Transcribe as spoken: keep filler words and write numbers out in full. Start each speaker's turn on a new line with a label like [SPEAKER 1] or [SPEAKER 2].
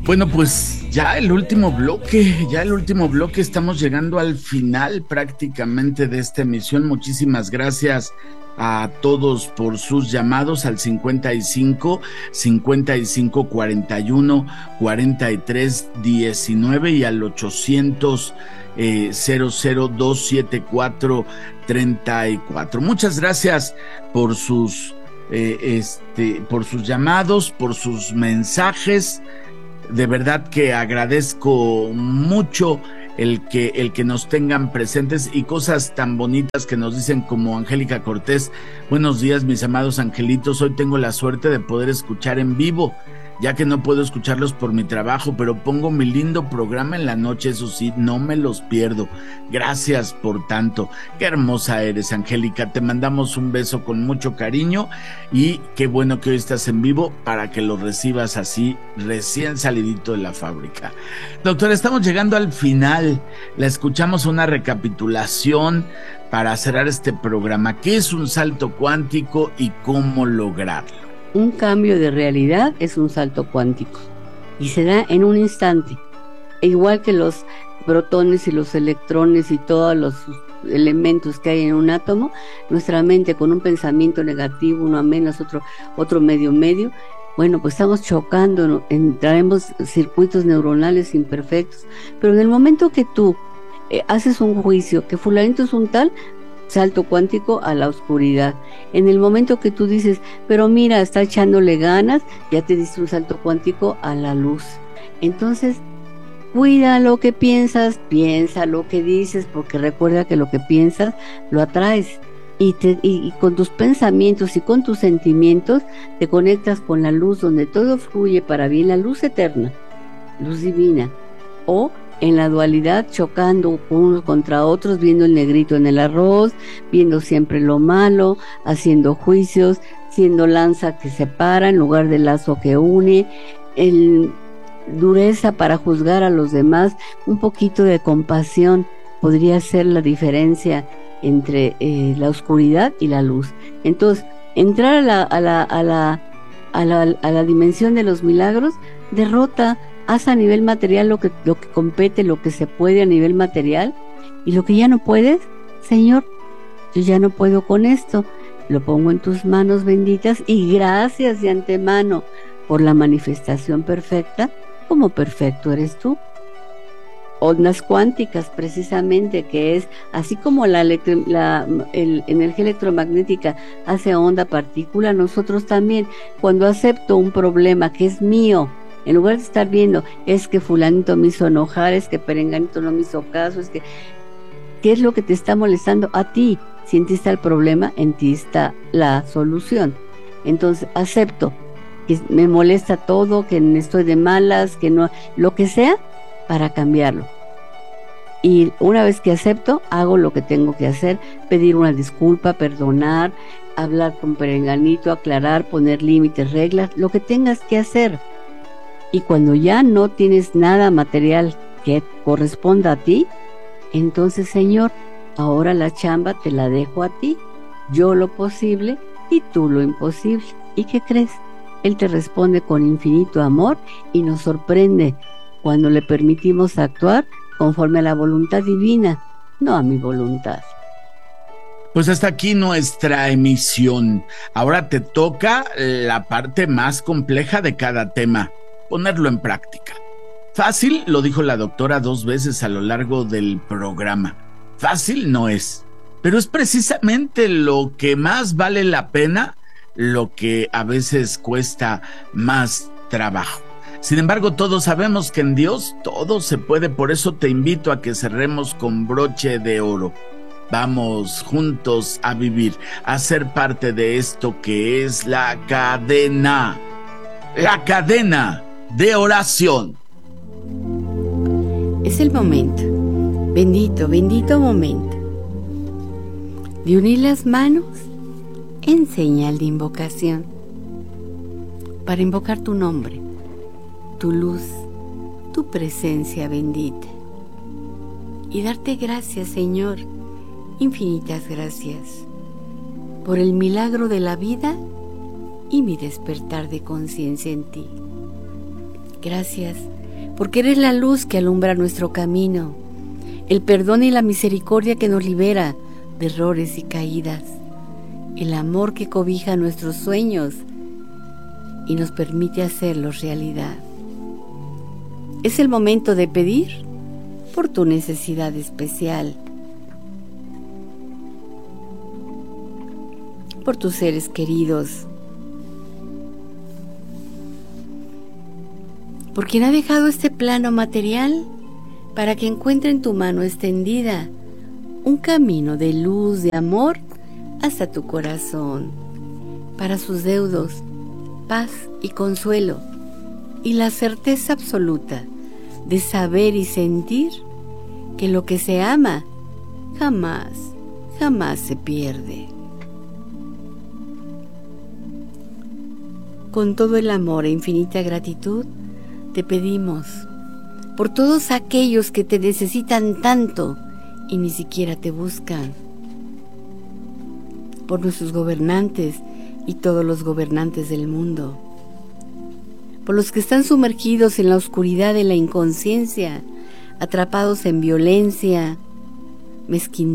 [SPEAKER 1] Bueno, pues ya el último bloque, ya el último bloque, estamos llegando al final prácticamente de esta emisión. Muchísimas gracias a todos por sus llamados al cincuenta y cinco, cincuenta y cinco, cuarenta y uno, cuarenta y tres, diecinueve y al ochocientos, eh, cero cero dos siete cuatro, treinta y cuatro. Muchas gracias por sus, eh, este, por sus llamados, por sus mensajes. De verdad que agradezco mucho el que, el que nos tengan presentes y cosas tan bonitas que nos dicen, como Angélica Cortés. Buenos días, mis amados angelitos. Hoy tengo la suerte de poder escuchar en vivo, ya que no puedo escucharlos por mi trabajo, pero pongo mi lindo programa en la noche, eso sí, no me los pierdo. Gracias por tanto. Qué hermosa eres, Angélica. Te mandamos un beso con mucho cariño y qué bueno que hoy estás en vivo para que lo recibas así, recién salidito de la fábrica. Doctora, estamos llegando al final. La escuchamos una recapitulación para cerrar este programa. ¿Qué es un salto cuántico y cómo lograrlo?
[SPEAKER 2] Un cambio de realidad es un salto cuántico y se da en un instante. E igual que los protones y los electrones y todos los elementos que hay en un átomo, nuestra mente con un pensamiento negativo, uno a menos, otro, otro medio medio, bueno, pues estamos chocando, traemos circuitos neuronales imperfectos. Pero en el momento que tú eh, haces un juicio, que fulanito es un tal, salto cuántico a la oscuridad. En el momento que tú dices, pero mira, está echándole ganas, ya te diste un salto cuántico a la luz. Entonces, cuida lo que piensas, piensa lo que dices, porque recuerda que lo que piensas lo atraes. Y, te, y, y con tus pensamientos y con tus sentimientos te conectas con la luz, donde todo fluye para bien, la luz eterna, luz divina. O en la dualidad, chocando unos contra otros, viendo el negrito en el arroz, viendo siempre lo malo, haciendo juicios, siendo lanza que separa en lugar de lazo que une, el dureza para juzgar a los demás. Un poquito de compasión podría ser la diferencia entre eh, la oscuridad y la luz. Entonces, entrar a la, a la, a la, a la, a la dimensión de los milagros, derrota. Haz a nivel material lo que, lo que compete, lo que se puede a nivel material, y lo que ya no puedes, Señor, yo ya no puedo con esto, lo pongo en tus manos benditas y gracias de antemano por la manifestación perfecta, como perfecto eres tú. Ondas cuánticas, precisamente, que es así como la, electro, la el, energía electromagnética hace onda partícula, nosotros también, cuando acepto un problema que es mío, en lugar de estar viendo, es que fulanito me hizo enojar, es que perenganito no me hizo caso, es que, ¿qué es lo que te está molestando a ti? Si en ti está el problema, en ti está la solución. Entonces, acepto que me molesta todo, que estoy de malas, que no, lo que sea, para cambiarlo. Y una vez que acepto, hago lo que tengo que hacer, pedir una disculpa, perdonar, hablar con perenganito, aclarar, poner límites, reglas, lo que tengas que hacer. Y cuando ya no tienes nada material que corresponda a ti, entonces, Señor, ahora la chamba te la dejo a ti, yo lo posible y tú lo imposible. ¿Y qué crees? Él te responde con infinito amor y nos sorprende cuando le permitimos actuar conforme a la voluntad divina, no a mi voluntad.
[SPEAKER 1] Pues hasta aquí nuestra emisión. Ahora te toca la parte más compleja de cada tema, ponerlo en práctica. Fácil, lo dijo la doctora dos veces a lo largo del programa. Fácil no es, pero es precisamente lo que más vale la pena, lo que a veces cuesta más trabajo. Sin embargo, todos sabemos que en Dios todo se puede, por eso te invito a que cerremos con broche de oro. Vamos juntos a vivir, a ser parte de esto que es la cadena, la cadena de oración.
[SPEAKER 2] Es el momento, bendito, bendito momento, de unir las manos en señal de invocación, para invocar tu nombre, tu luz, tu presencia bendita, y darte gracias, Señor, infinitas gracias, por el milagro de la vida y mi despertar de conciencia en ti. Gracias, porque eres la luz que alumbra nuestro camino, el perdón y la misericordia que nos libera de errores y caídas, el amor que cobija nuestros sueños y nos permite hacerlos realidad. Es el momento de pedir por tu necesidad especial, por tus seres queridos, por quien ha dejado este plano material para que encuentre en tu mano extendida un camino de luz, de amor hasta tu corazón, para sus deudos, paz y consuelo, y la certeza absoluta de saber y sentir que lo que se ama jamás, jamás se pierde. Con todo el amor e infinita gratitud, te pedimos por todos aquellos que te necesitan tanto y ni siquiera te buscan, por nuestros gobernantes y todos los gobernantes del mundo, por los que están sumergidos en la oscuridad de la inconsciencia, atrapados en violencia, mezquindad,